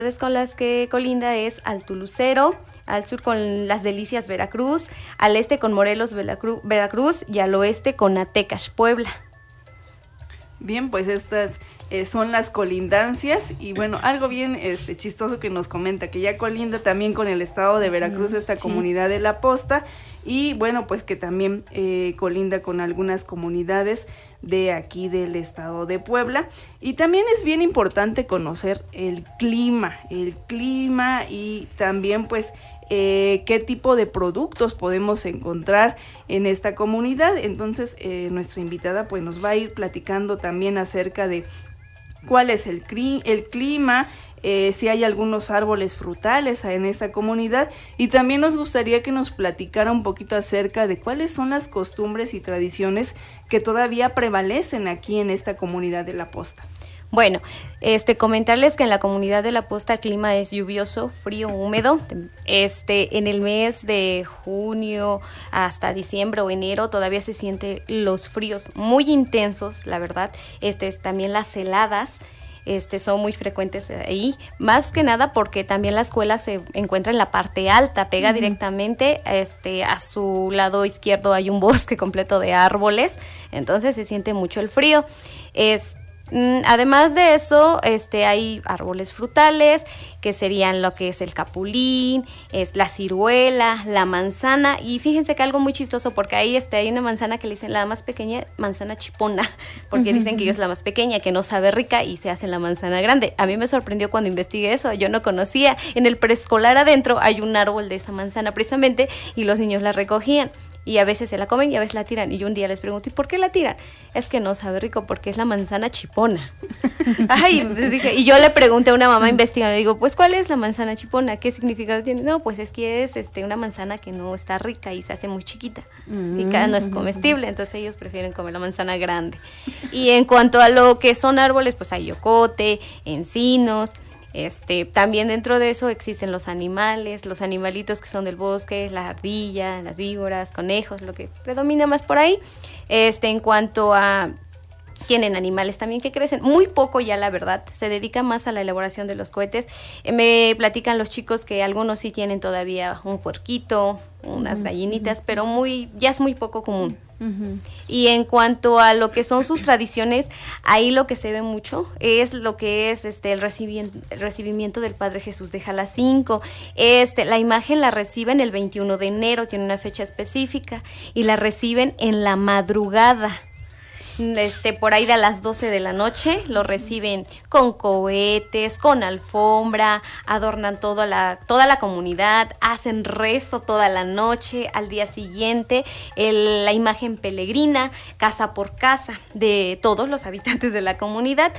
con las que colinda es al Tulucero, al sur con Las Delicias, Veracruz, al este con Morelos, Veracruz y al oeste con Atecash, Puebla. Bien, pues estas son las colindancias y bueno, algo bien chistoso que nos comenta, que ya colinda también con el estado de Veracruz esta comunidad de La Posta y bueno, pues que también colinda con algunas comunidades de aquí del estado de Puebla. Y también es bien importante conocer el clima y también pues qué tipo de productos podemos encontrar en esta comunidad. Entonces nuestra invitada pues nos va a ir platicando también acerca de cuál es el clima, si hay algunos árboles frutales en esta comunidad, y también nos gustaría que nos platicara un poquito acerca de cuáles son las costumbres y tradiciones que todavía prevalecen aquí en esta comunidad de La Posta. Bueno, comentarles que en la comunidad de La Posta el clima es lluvioso, frío, húmedo. En el mes de junio hasta diciembre o enero todavía se sienten los fríos muy intensos, la verdad. También las heladas. Son muy frecuentes ahí, más que nada porque también la escuela se encuentra en la parte alta, pega directamente, a su lado izquierdo hay un bosque completo de árboles, entonces se siente mucho el frío. Además de eso, hay árboles frutales, que serían lo que es el capulín, es la ciruela, la manzana, y fíjense que algo muy chistoso, porque ahí hay una manzana que le dicen la más pequeña, manzana chipona, porque dicen que ella es la más pequeña, que no sabe rica, y se hace la manzana grande. A mí me sorprendió cuando investigué eso, yo no conocía. En el preescolar adentro hay un árbol de esa manzana precisamente, y los niños la recogían. Y a veces se la comen y a veces la tiran. Y yo un día les pregunté, ¿por qué la tiran? Es que no sabe rico, porque es la manzana chipona. Ay, pues dije, y yo le pregunté a una mamá investigando, digo, pues ¿cuál es la manzana chipona? ¿Qué significado tiene? No, pues es que es una manzana que no está rica y se hace muy chiquita. Y cada no es comestible, entonces ellos prefieren comer la manzana grande. Y en cuanto a lo que son árboles, pues hay yocote, encinos. También dentro de eso existen los animalitos que son del bosque, la ardilla, las víboras, conejos, lo que predomina más por ahí. En cuanto a tienen animales también que crecen, muy poco ya la verdad, se dedica más a la elaboración de los cohetes. Me platican los chicos que algunos sí tienen todavía un puerquito, unas gallinitas, pero ya es muy poco común. Y en cuanto a lo que son sus tradiciones, ahí lo que se ve mucho es lo que es el recibimiento del Padre Jesús de Jalacinco. La imagen la reciben el 21 de enero, tiene una fecha específica, y la reciben en la madrugada. Por ahí de las 12 de la noche lo reciben con cohetes, con alfombra, adornan toda la comunidad, hacen rezo toda la noche. Al día siguiente la imagen peregrina casa por casa de todos los habitantes de la comunidad.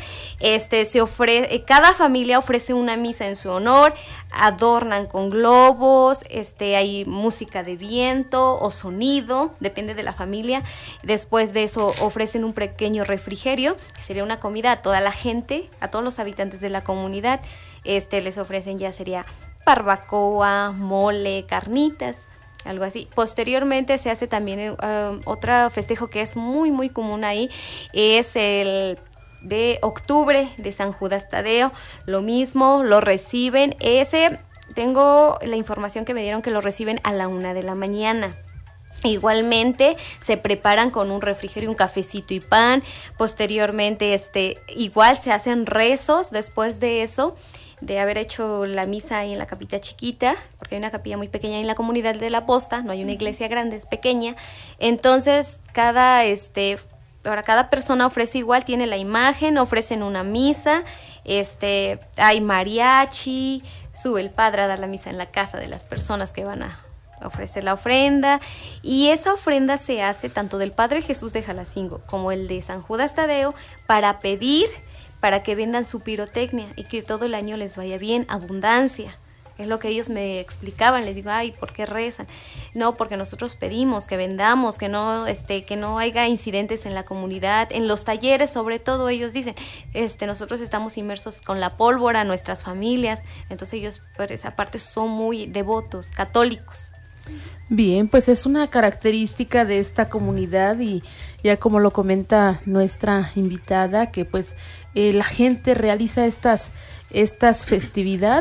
Cada familia ofrece una misa en su honor, adornan con globos, hay música de viento o sonido, depende de la familia. Después de eso ofrecen un pequeño refrigerio, que sería una comida a toda la gente, a todos los habitantes de la comunidad. Les ofrecen ya sería barbacoa, mole, carnitas, algo así. Posteriormente se hace también otro festejo que es muy muy común ahí, es el de octubre de San Judas Tadeo. Lo mismo, lo reciben, tengo la información que me dieron que lo reciben a la 1 de la mañana. Igualmente se preparan con un refrigerio, un cafecito y pan. Posteriormente igual se hacen rezos después de eso, de haber hecho la misa ahí en la capilla chiquita, porque hay una capilla muy pequeña en la comunidad de La Posta, no hay una iglesia grande, es pequeña. Entonces cada persona ofrece igual, tiene la imagen, ofrecen una misa, hay mariachi, sube el padre a dar la misa en la casa de las personas que van a ofrecer la ofrenda, y esa ofrenda se hace tanto del Padre Jesús de Jalacingo como el de San Judas Tadeo para pedir para que vendan su pirotecnia y que todo el año les vaya bien, abundancia. Es lo que ellos me explicaban. Les digo, ay, ¿por qué rezan? No, porque nosotros pedimos que vendamos, que no haya incidentes en la comunidad, en los talleres, sobre todo ellos dicen, nosotros estamos inmersos con la pólvora, nuestras familias, entonces ellos por esa parte son muy devotos, católicos. Bien, pues es una característica de esta comunidad y ya como lo comenta nuestra invitada, que pues la gente realiza estas estas festividades